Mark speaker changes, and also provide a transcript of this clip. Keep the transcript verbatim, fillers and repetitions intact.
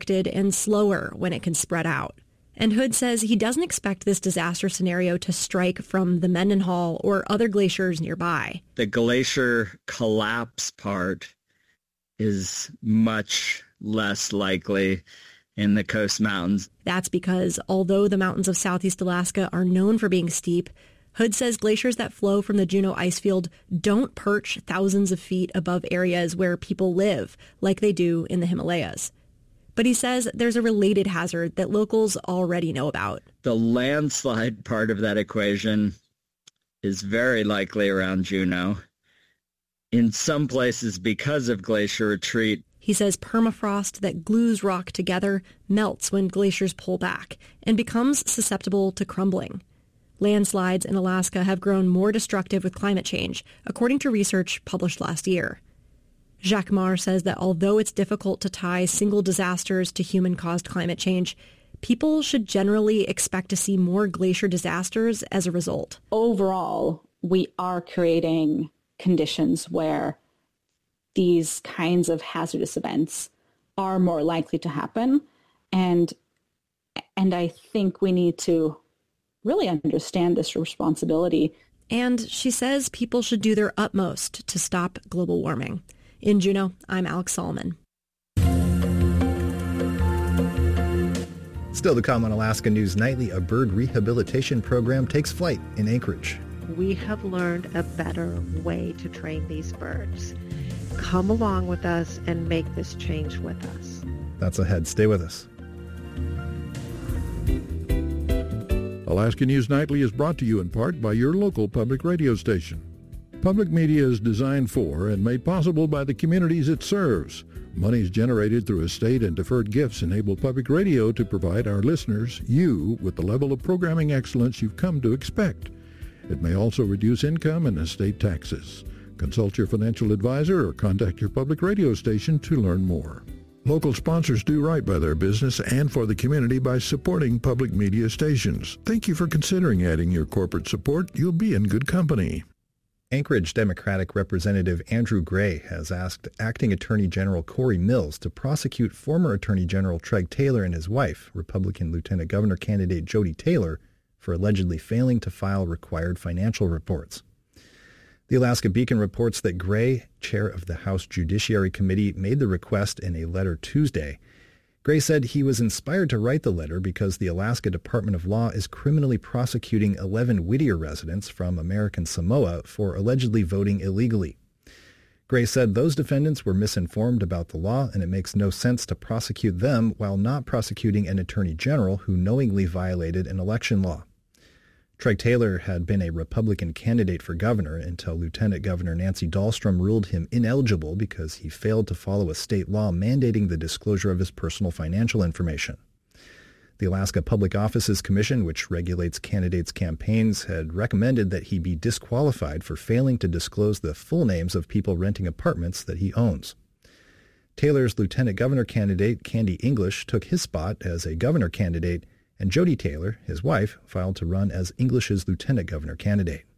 Speaker 1: restricted and slower when it can spread out. And Hood says he doesn't expect this disaster scenario to strike from the Mendenhall or other glaciers nearby.
Speaker 2: The glacier collapse part is much less likely in the coast mountains.
Speaker 1: That's because although the mountains of southeast Alaska are known for being steep, Hood says glaciers that flow from the Juneau icefield don't perch thousands of feet above areas where people live, like they do in the Himalayas. But he says there's a related hazard that locals already know about.
Speaker 2: The landslide part of that equation is very likely around Juneau. In some places, because of glacier retreat,
Speaker 1: he says permafrost that glues rock together melts when glaciers pull back and becomes susceptible to crumbling. Landslides in Alaska have grown more destructive with climate change, according to research published last year. Jacques Marr says that although it's difficult to tie single disasters to human-caused climate change, people should generally expect to see more glacier disasters as a result.
Speaker 3: Overall, we are creating conditions where these kinds of hazardous events are more likely to happen. And, and I think we need to really understand this responsibility.
Speaker 1: And she says people should do their utmost to stop global warming. In Juneau, I'm Alex Solomon.
Speaker 4: Still to come on Alaska News Nightly, a bird rehabilitation program takes flight in Anchorage.
Speaker 5: We have learned a better way to train these birds. Come along with us and make this change with us.
Speaker 4: That's ahead. Stay with us.
Speaker 6: Alaska News Nightly is brought to you in part by your local public radio station. Public media is designed for and made possible by the communities it serves. Monies generated through estate and deferred gifts enable public radio to provide our listeners, you, with the level of programming excellence you've come to expect. It may also reduce income and estate taxes. Consult your financial advisor or contact your public radio station to learn more. Local sponsors do right by their business and for the community by supporting public media stations. Thank you for considering adding your corporate support. You'll be in good company.
Speaker 4: Anchorage Democratic Representative Andrew Gray has asked Acting Attorney General Corey Mills to prosecute former Attorney General Treg Taylor and his wife, Republican Lieutenant Governor candidate Jody Taylor, for allegedly failing to file required financial reports. The Alaska Beacon reports that Gray, chair of the House Judiciary Committee, made the request in a letter Tuesday. Gray said he was inspired to write the letter because the Alaska Department of Law is criminally prosecuting eleven Whittier residents from American Samoa for allegedly voting illegally. Gray said those defendants were misinformed about the law and it makes no sense to prosecute them while not prosecuting an attorney general who knowingly violated an election law. Treg Taylor had been a Republican candidate for governor until Lieutenant Governor Nancy Dahlstrom ruled him ineligible because he failed to follow a state law mandating the disclosure of his personal financial information. The Alaska Public Offices Commission, which regulates candidates' campaigns, had recommended that he be disqualified for failing to disclose the full names of people renting apartments that he owns. Taylor's lieutenant governor candidate, Candy English, took his spot as a governor candidate, and Jody Taylor, his wife, filed to run as English's lieutenant governor candidate.